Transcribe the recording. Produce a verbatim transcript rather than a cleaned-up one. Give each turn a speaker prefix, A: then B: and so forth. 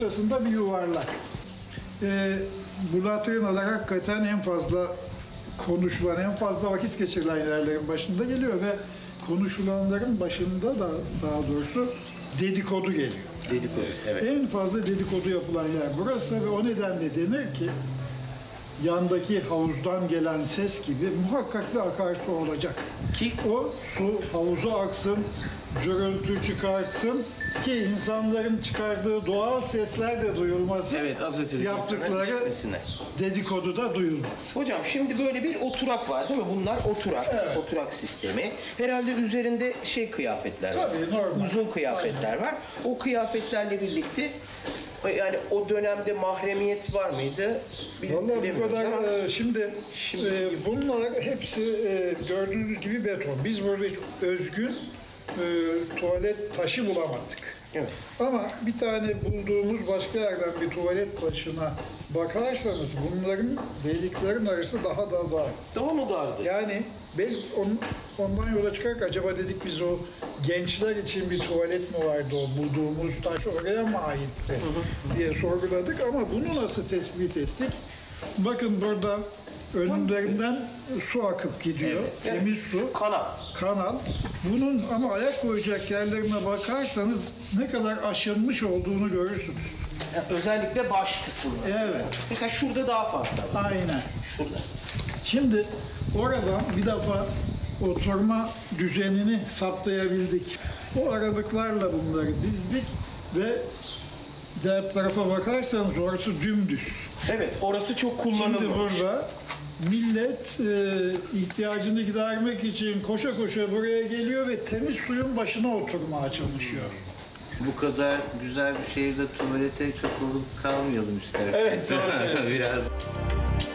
A: Arasında bir yuvarlak. Ee, bu latrinalar hakikaten en fazla konuşulan, en fazla vakit geçirilen yerlerin başında geliyor ve konuşulanların başında da daha doğrusu dedikodu geliyor.
B: Dedikodu, evet.
A: En fazla dedikodu yapılan yer burası ve o nedenle denir ki yandaki havuzdan gelen ses gibi muhakkak bir akarsu olacak.
B: Ki
A: o su havuza aksın, gürültü çıkartsın ki insanların çıkardığı doğal sesler de duyulmasın.
B: Evet, az ötedeki
A: yaptıkları dedikodu da duyulmaz.
B: Hocam şimdi böyle bir oturak var değil mi? Bunlar oturak,
A: evet.
B: oturak sistemi. Herhalde üzerinde şey kıyafetler var.
A: Tabii, normal.
B: Uzun kıyafetler var. O kıyafetlerle birlikte yani o dönemde mahremiyet var mıydı?
A: Vallahi bu kadar
B: ama
A: e, şimdi,
B: şimdi
A: e, bunlar hepsi e, gördüğünüz gibi beton. Biz burada hiç özgün e, tuvalet taşı bulamadık.
B: Evet.
A: Ama bir tane bulduğumuz başka yerden bir tuvalet taşına bakarsanız bunların deliklerin arası daha da dar.
B: Daha mı dardı?
A: Yani bel, on, ondan yola çıkarak acaba dedik biz o gençler için bir tuvalet mi vardı o bulduğumuz taş oraya mı aitti diye sorguladık ama bunu nasıl tespit ettik? Bakın burada önlerinden su akıp gidiyor.
B: Evet, evet.
A: Temiz su.
B: Kanal.
A: Kanal. Bunun ama ayak koyacak yerlerine bakarsanız ne kadar aşınmış olduğunu görürsünüz.
B: Yani özellikle baş kısmı.
A: Evet.
B: Mesela şurada daha fazla var.
A: Aynen.
B: Şurada.
A: Şimdi oradan bir defa oturma düzenini saptayabildik. O aralıklarla bunları dizdik ve diğer tarafa bakarsanız orası dümdüz.
B: Evet, orası çok kullanılmış.
A: Şimdi burada millet e, ihtiyacını gidermek için koşa koşa buraya geliyor ve temiz suyun başına oturmaya çalışıyor.
C: Bu kadar güzel bir şehirde tuvalete çok olup kalmayalım isterim.
B: Evet, doğru söylüyorsun.
C: Biraz.